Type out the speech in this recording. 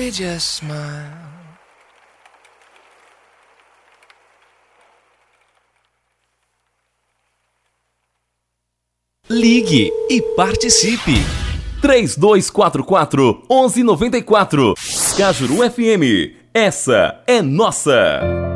they just smile. Ligue e participe. 3244-1194. Cajuru FM. Essa é nossa.